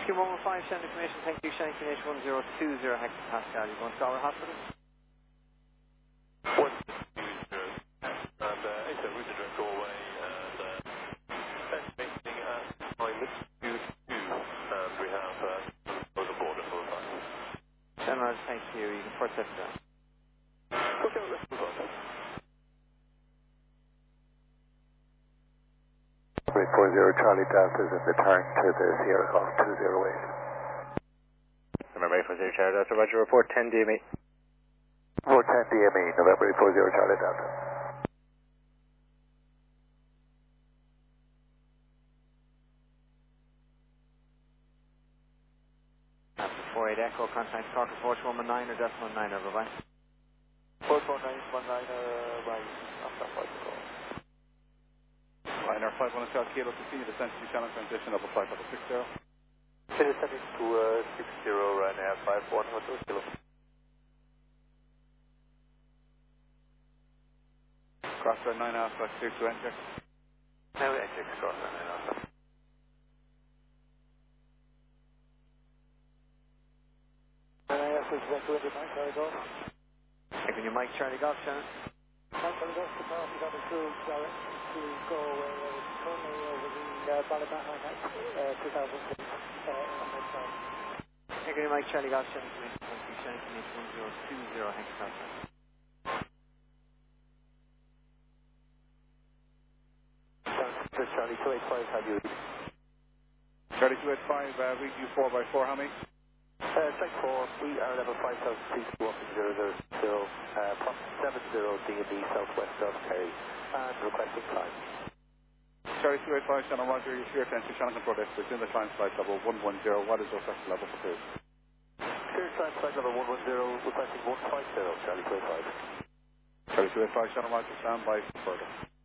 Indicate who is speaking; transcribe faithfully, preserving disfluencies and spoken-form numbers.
Speaker 1: Rescue one one five, send information, thank you, Shannon H one zero two zero hectopascal, you going to Galway Hospital?
Speaker 2: one two zero, and uh, eight seven, route to direct Galway, and uh, estimating at time two two, and we have uh, over border for the time.
Speaker 1: ten miles, thank you, you can port that down.
Speaker 2: Okay, let's move on.
Speaker 3: three four zero Charlie Delta is in the turn to the Sierra Golf two zero eight.
Speaker 1: November eight four zero Charlie Delta, Roger, report ten D M E.
Speaker 3: Report ten D M E, November eight four zero Charlie Delta.
Speaker 1: four eight Echo, contact Cork four two one nine or decimal nine, over, bye.
Speaker 2: four four nine one nine, uh, right, after flight to call.
Speaker 4: Liner five one South Kilo, continue descent to channel transition of a flight level six zero.
Speaker 2: Finish setting to uh, six zero right now, five one Hotel Kilo.
Speaker 4: Crosswind nine Alpha, clear to enter.
Speaker 2: Now we enter cross and then Alpha.
Speaker 3: nine Alpha is back to the Mike Charlie Golf.
Speaker 1: Taking your Mike Charlie Golf, Shannon.
Speaker 3: Mike Charlie Golf, the car is on the crew direct to go away currently over the uh, Ballybah uh, two thousand six uh, on this side.
Speaker 1: Taking your Mike Charlie Golf, Shannon, thank you, Shannon H one zero two zero hectopascal.
Speaker 2: Charlie two eight five, how do you read?
Speaker 4: Charlie two eight five, uh, read you four by four, how many?
Speaker 2: Uh, check four, we are level five thousand feet, walking zero zero zero, uh, prop seven zero D and D southwest of Kerry, and requesting climb.
Speaker 4: Charlie two eight five, Channel Roger, your clear to channel control desk within the climb flight level one one zero. What is your first level for cruise?
Speaker 2: Clear climb flight level one one zero, requesting one five zero, Charlie two eight five.
Speaker 4: Charlie two eight five, Channel Roger, stand by for further.